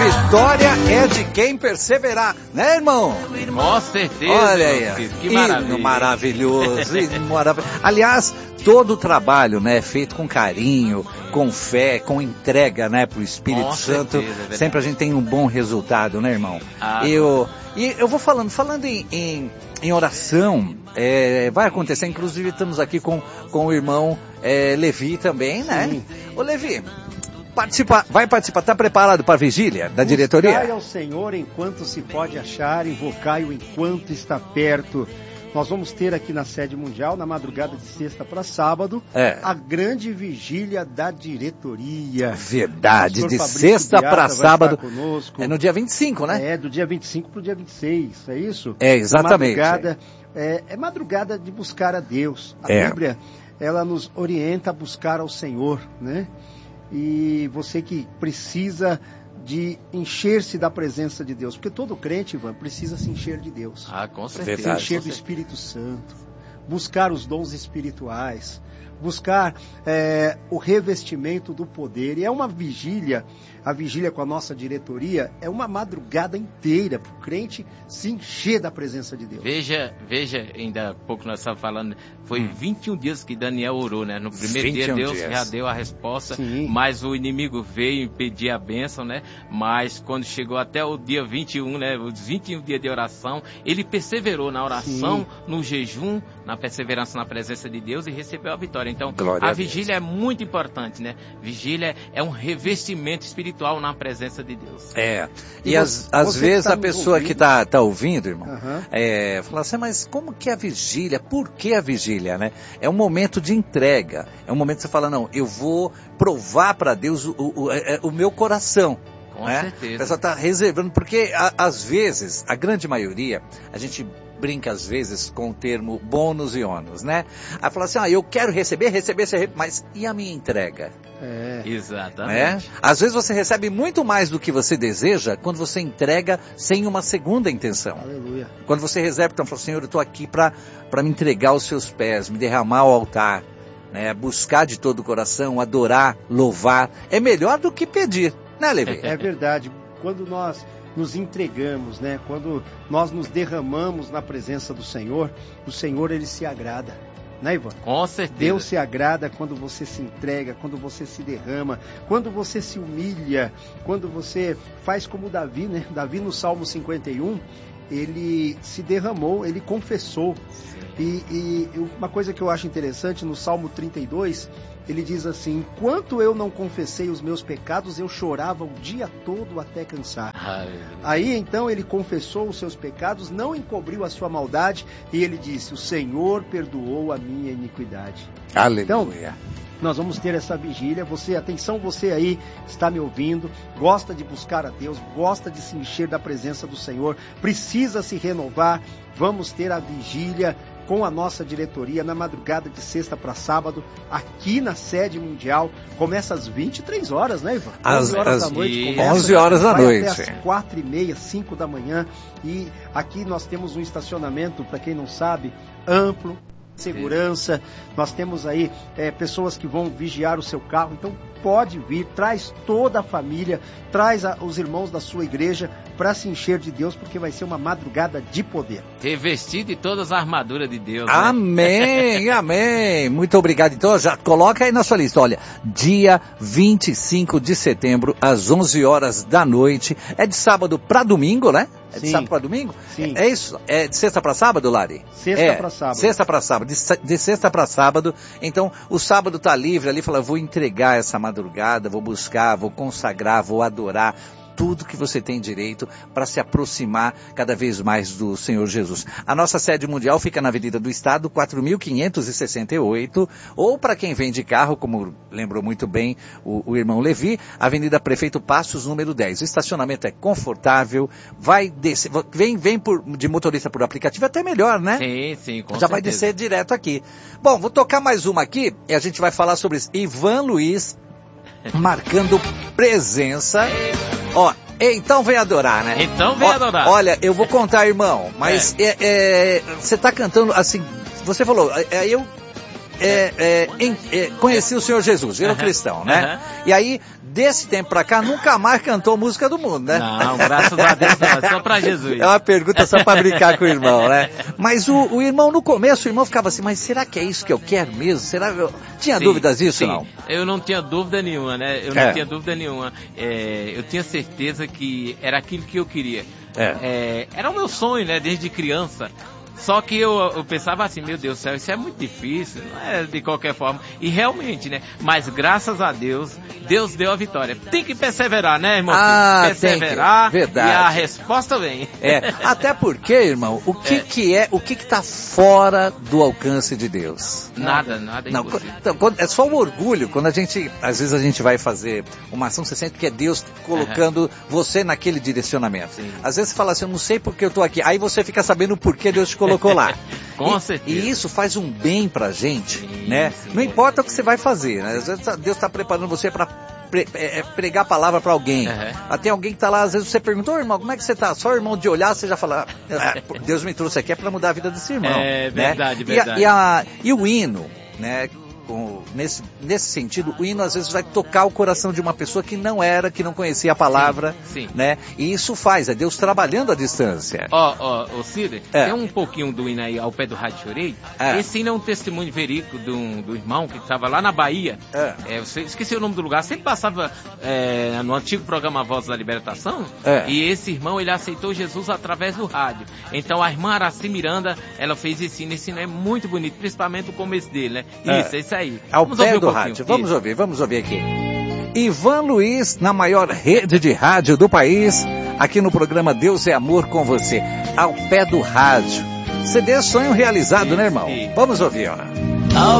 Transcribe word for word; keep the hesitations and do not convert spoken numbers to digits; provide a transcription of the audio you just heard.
vitória é de quem perseverar, né, irmão? Com certeza. Olha aí, que maravilha. Hino maravilhoso, hino maravilhoso. Aliás, todo o trabalho, né, feito com carinho, com fé, com entrega, né, pro Espírito com Santo, certeza, é sempre a gente tem um bom resultado, né, irmão? Ah, eu, e eu vou falando, falando em, em, em oração, é, vai acontecer, inclusive estamos aqui com, com o irmão é, Levi também, né? Sim. Ô Levi, participa, vai participar, tá preparado para a vigília da diretoria? Buscai ao Senhor enquanto se pode achar, invocai-o enquanto está perto. Nós vamos ter aqui na sede mundial, na madrugada de sexta para sábado, é. a grande vigília da diretoria. Verdade, de sexta para sábado. É no dia vinte e cinco, né? É, do dia vinte e cinco para o dia vinte e seis, é isso? É, exatamente. Madrugada, é, é madrugada de buscar a Deus. A é. Bíblia, ela nos orienta a buscar ao Senhor, né? E você que precisa de encher-se da presença de Deus, porque todo crente, Ivan, precisa se encher de Deus. Ah, com certeza. Verdade, se encher do Espírito Santo, buscar os dons espirituais, buscar é, o revestimento do poder. E é uma vigília, a vigília com a nossa diretoria, é uma madrugada inteira para o crente se encher da presença de Deus. Veja, veja, ainda há pouco nós estávamos falando, foi hum. vinte e um dias que Daniel orou, né? No primeiro dia Deus dias. já deu a resposta, Sim. mas o inimigo veio impedir a bênção, né? Mas quando chegou até o dia vinte e um, né? Os vinte e um dias de oração, ele perseverou na oração, Sim. no jejum, na perseverança na presença de Deus e recebeu a vitória. Então, Glória a vigília a é muito importante, né? Vigília é um revestimento espiritual na presença de Deus. É, e, e às, às vezes tá a pessoa ouvindo? que está tá ouvindo, irmão, uhum. é, fala assim, mas como que é a vigília? Por que a vigília, né? É um momento de entrega, é um momento que você fala, não, eu vou provar para Deus o, o, o, o meu coração. Com né? certeza. O pessoal está reservando, porque a, às vezes, a grande maioria, a gente brinca às vezes com o termo bônus e ônus, né? Aí fala assim, ah, eu quero receber, receber, receber, mas e a minha entrega? É. Exatamente. Né? Às vezes você recebe muito mais do que você deseja quando você entrega sem uma segunda intenção. Aleluia. Quando você reserva, então fala, Senhor, eu estou aqui para para me entregar aos seus pés, me derramar ao altar, né? Buscar de todo o coração, adorar, louvar, é melhor do que pedir, né, Levi? É verdade. Quando nós nos entregamos, né? Quando nós nos derramamos na presença do Senhor, o Senhor, ele se agrada. Né, Ivan? Com certeza. Deus se agrada quando você se entrega, quando você se derrama, quando você se humilha, quando você faz como Davi, né? Davi no Salmo cinquenta e um, ele se derramou, ele confessou. E, e uma coisa que eu acho interessante, no Salmo trinta e dois, ele diz assim, enquanto eu não confessei os meus pecados, eu chorava o dia todo até cansar. Ai. Aí então ele confessou os seus pecados, não encobriu a sua maldade, e ele disse, o Senhor perdoou a minha iniquidade. Aleluia. Então, nós vamos ter essa vigília. Você, atenção, você aí está me ouvindo, gosta de buscar a Deus, gosta de se encher da presença do Senhor, precisa se renovar. Vamos ter a vigília com a nossa diretoria na madrugada de sexta para sábado, aqui na sede mundial. Começa às vinte e três horas, né, Ivan? Às onze horas as, da noite começa. onze horas da vai noite. Até às quatro e meia, cinco da manhã. E aqui nós temos um estacionamento, para quem não sabe, amplo, segurança. Nós temos aí é, pessoas que vão vigiar o seu carro. Então pode vir, traz toda a família, traz a, os irmãos da sua igreja para se encher de Deus, porque vai ser uma madrugada de poder. Revestido de todas as armaduras de Deus. Né? Amém, amém. Muito obrigado. Então já coloca aí na sua lista. Olha, dia vinte e cinco de setembro, às onze horas da noite. É de sábado para domingo, né? É de Sim. sábado para domingo? Sim. É, é isso? É de sexta para sábado, Lari? Sexta é, para sábado. Sexta para sábado. De, de sexta para sábado. Então, o sábado tá livre ali. Fala, vou entregar essa madrugada, vou buscar, vou consagrar, vou adorar. Tudo que você tem direito para se aproximar cada vez mais do Senhor Jesus. A nossa sede mundial fica na Avenida do Estado, quatro mil quinhentos e sessenta e oito, ou para quem vem de carro, como lembrou muito bem o, o irmão Levi, Avenida Prefeito Passos, número dez. O estacionamento é confortável, vai descer, vem, vem por, de motorista por aplicativo, até melhor, né? Sim, sim, com Já certeza. vai descer direto aqui. Bom, vou tocar mais uma aqui, e a gente vai falar sobre isso. Ivan Luiz, marcando presença. Ó, então vem adorar, né? Então vem Ó, adorar. Olha, eu vou contar, irmão, mas é. É, é, você tá cantando assim, você falou, é, eu é, é, em, é, conheci o Senhor Jesus, eu era cristão, né? Uh-huh. E aí, desse tempo pra cá, nunca mais cantou música do mundo, né? Não, graças a Deus não, é só pra Jesus. É uma pergunta só pra brincar com o irmão, né? Mas o, o irmão, no começo, o irmão ficava assim, mas será que é isso que eu quero mesmo? Será que eu... Tinha sim, dúvidas disso, sim. não? Eu não tinha dúvida nenhuma, né? Eu não é. tinha dúvida nenhuma. É, eu tinha certeza que era aquilo que eu queria. É. É, era o meu sonho, né? Desde criança. Só que eu, eu pensava assim, meu Deus do céu, isso é muito difícil, não é de qualquer forma. E realmente, né? Mas graças a Deus, Deus deu a vitória. Tem que perseverar, né, irmão? Ah, perseverar. Tem que... Verdade. E a resposta vem. É, até porque, irmão, o que é. que é, o que que tá fora do alcance de Deus? Nada, nada é não, então, quando, é só o orgulho, quando a gente, às vezes a gente vai fazer uma ação, você sente que é Deus colocando uhum. você naquele direcionamento. Sim. Às vezes você fala assim, eu não sei porque eu tô aqui. Aí você fica sabendo o porquê Deus te colocou. colocou lá. Com e, certeza. E isso faz um bem pra gente, sim, né? Sim, não importa o que você vai fazer, né? Às vezes Deus está preparando você para pre, é, pregar a palavra para alguém. Uhum. Até alguém que tá lá, às vezes você pergunta, ô irmão, como é que você tá? Só o irmão de olhar, você já fala, ah, Deus me trouxe aqui é para mudar a vida desse irmão. É verdade, né? verdade. E, a, e, a, e o hino, né? Com, nesse, nesse sentido, o hino às vezes vai tocar o coração de uma pessoa que não era, que não conhecia a palavra, sim, sim. né? E isso faz, é Deus trabalhando à distância. Ó, ó, ó, Cid, é. tem um pouquinho do hino aí ao pé do Rádio Chorei. É. Esse hino é um testemunho verídico do, do irmão que estava lá na Bahia. É. É, você, esqueci o nome do lugar, sempre passava é, no antigo programa Voz da Libertação. É. E esse irmão, ele aceitou Jesus através do rádio. Então a irmã Araci Miranda, ela fez esse hino. Esse hino é muito bonito, principalmente o começo dele, né? É. Isso, é isso aí. Ao vamos pé do um rádio. Vamos ouvir, vamos ouvir aqui. Ivan Luiz, na maior rede de rádio do país, aqui no programa Deus é Amor com você. Ao pé do rádio. C D Sonho Realizado, né, irmão? Vamos ouvir, ó.